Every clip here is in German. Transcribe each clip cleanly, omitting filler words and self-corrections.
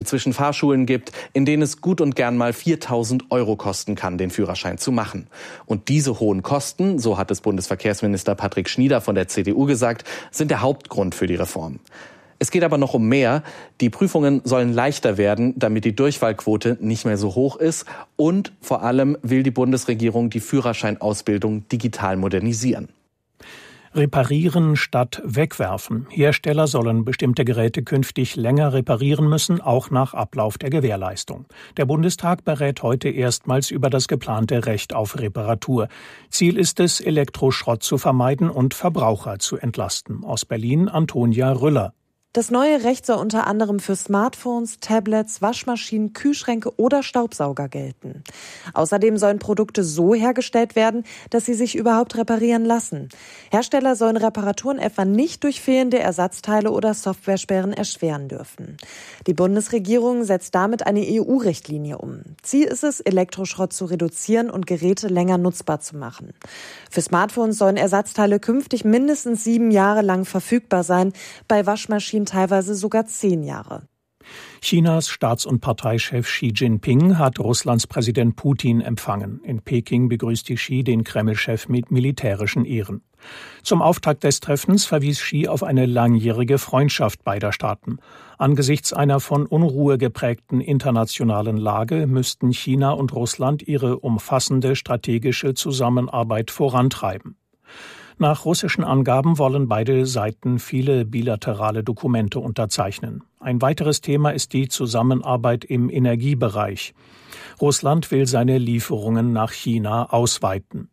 zwischen Fahrschulen gibt, in denen es gut und gern mal 4.000 € kosten kann, den Führerschein zu machen. Und diese hohen Kosten, so hat es Bundesverkehrsminister Patrick Schnieder von der CDU gesagt, sind der Hauptgrund für die Reform. Es geht aber noch um mehr. Die Prüfungen sollen leichter werden, damit die Durchfallquote nicht mehr so hoch ist. Und vor allem will die Bundesregierung die Führerscheinausbildung digital modernisieren. Reparieren statt wegwerfen. Hersteller sollen bestimmte Geräte künftig länger reparieren müssen, auch nach Ablauf der Gewährleistung. Der Bundestag berät heute erstmals über das geplante Recht auf Reparatur. Ziel ist es, Elektroschrott zu vermeiden und Verbraucher zu entlasten. Aus Berlin Antonia Rüller. Das neue Recht soll unter anderem für Smartphones, Tablets, Waschmaschinen, Kühlschränke oder Staubsauger gelten. Außerdem sollen Produkte so hergestellt werden, dass sie sich überhaupt reparieren lassen. Hersteller sollen Reparaturen etwa nicht durch fehlende Ersatzteile oder Softwaresperren erschweren dürfen. Die Bundesregierung setzt damit eine EU-Richtlinie um. Ziel ist es, Elektroschrott zu reduzieren und Geräte länger nutzbar zu machen. Für Smartphones sollen Ersatzteile künftig mindestens 7 Jahre lang verfügbar sein, bei Waschmaschinen teilweise sogar 10 Jahre. Chinas Staats- und Parteichef Xi Jinping hat Russlands Präsident Putin empfangen. In Peking begrüßte Xi den Kreml-Chef mit militärischen Ehren. Zum Auftakt des Treffens verwies Xi auf eine langjährige Freundschaft beider Staaten. Angesichts einer von Unruhe geprägten internationalen Lage müssten China und Russland ihre umfassende strategische Zusammenarbeit vorantreiben. Nach russischen Angaben wollen beide Seiten viele bilaterale Dokumente unterzeichnen. Ein weiteres Thema ist die Zusammenarbeit im Energiebereich. Russland will seine Lieferungen nach China ausweiten.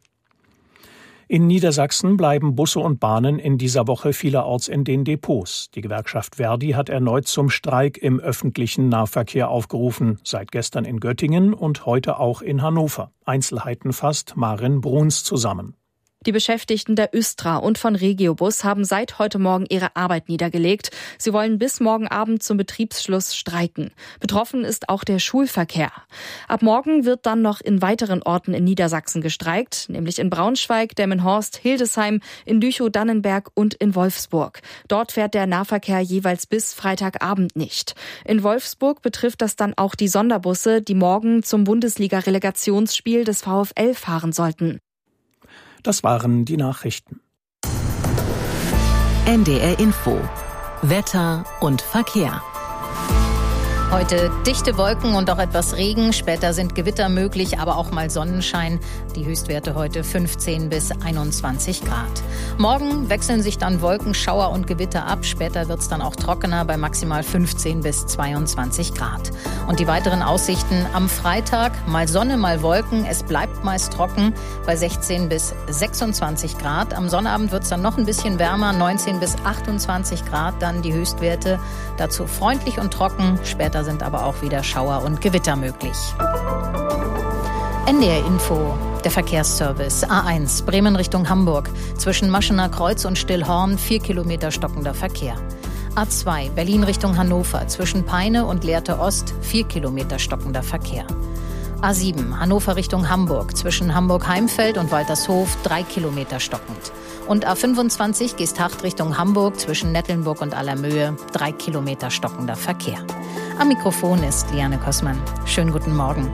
In Niedersachsen bleiben Busse und Bahnen in dieser Woche vielerorts in den Depots. Die Gewerkschaft Verdi hat erneut zum Streik im öffentlichen Nahverkehr aufgerufen, seit gestern in Göttingen und heute auch in Hannover. Einzelheiten fasst Maren Bruns zusammen. Die Beschäftigten der Östra und von Regiobus haben seit heute Morgen ihre Arbeit niedergelegt. Sie wollen bis morgen Abend zum Betriebsschluss streiken. Betroffen ist auch der Schulverkehr. Ab morgen wird dann noch in weiteren Orten in Niedersachsen gestreikt, nämlich in Braunschweig, Delmenhorst, Hildesheim, in Düchow-Dannenberg und in Wolfsburg. Dort fährt der Nahverkehr jeweils bis Freitagabend nicht. In Wolfsburg betrifft das dann auch die Sonderbusse, die morgen zum Bundesliga-Relegationsspiel des VfL fahren sollten. Das waren die Nachrichten. NDR Info. Wetter und Verkehr. Heute dichte Wolken und auch etwas Regen. Später sind Gewitter möglich, aber auch mal Sonnenschein. Die Höchstwerte heute 15 bis 21 Grad. Morgen wechseln sich dann Wolken, Schauer und Gewitter ab. Später wird es dann auch trockener bei maximal 15 bis 22 Grad. Und die weiteren Aussichten am Freitag, mal Sonne, mal Wolken. Es bleibt meist trocken bei 16 bis 26 Grad. Am Sonnabend wird es dann noch ein bisschen wärmer, 19 bis 28 Grad. Dann die Höchstwerte, dazu freundlich und trocken. Später sind aber auch wieder Schauer und Gewitter möglich. NDR Info, der Verkehrsservice. A1, Bremen Richtung Hamburg. Zwischen Maschener Kreuz und Stillhorn 4 Kilometer stockender Verkehr. A2, Berlin Richtung Hannover. Zwischen Peine und Lehrte Ost 4 Kilometer stockender Verkehr. A7, Hannover Richtung Hamburg. Zwischen Hamburg-Heimfeld und Waltershof 3 Kilometer stockend. Und A25 Geesthacht Richtung Hamburg zwischen Nettelnburg und Allermöhe 3 Kilometer stockender Verkehr. Am Mikrofon ist Liane Kossmann. Schönen guten Morgen.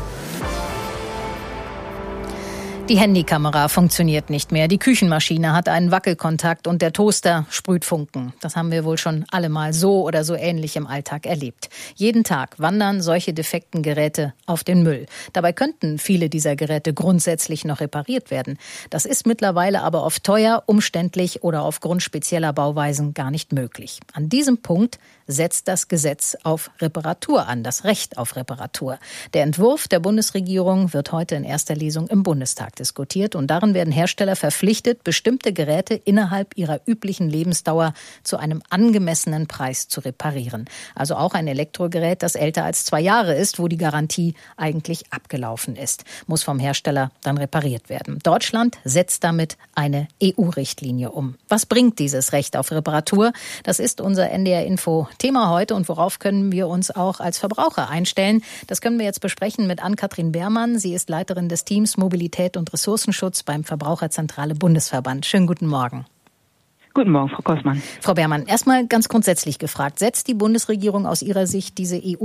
Die Handykamera funktioniert nicht mehr, die Küchenmaschine hat einen Wackelkontakt und der Toaster sprüht Funken. Das haben wir wohl schon alle mal so oder so ähnlich im Alltag erlebt. Jeden Tag wandern solche defekten Geräte auf den Müll. Dabei könnten viele dieser Geräte grundsätzlich noch repariert werden. Das ist mittlerweile aber oft teuer, umständlich oder aufgrund spezieller Bauweisen gar nicht möglich. An diesem Punkt setzt das Gesetz auf Reparatur an, das Recht auf Reparatur. Der Entwurf der Bundesregierung wird heute in erster Lesung im Bundestag diskutiert und darin werden Hersteller verpflichtet, bestimmte Geräte innerhalb ihrer üblichen Lebensdauer zu einem angemessenen Preis zu reparieren. Also auch ein Elektrogerät, das älter als 2 Jahre ist, wo die Garantie eigentlich abgelaufen ist, muss vom Hersteller dann repariert werden. Deutschland setzt damit eine EU-Richtlinie um. Was bringt dieses Recht auf Reparatur? Das ist unser NDR-Info-Thema heute und worauf können wir uns auch als Verbraucher einstellen? Das können wir jetzt besprechen mit Ann-Kathrin Beermann. Sie ist Leiterin des Teams Mobilität und Ressourcenschutz beim Verbraucherzentrale Bundesverband. Schönen guten Morgen. Guten Morgen, Frau Kossmann. Frau Beermann, erstmal ganz grundsätzlich gefragt, setzt die Bundesregierung aus Ihrer Sicht diese EU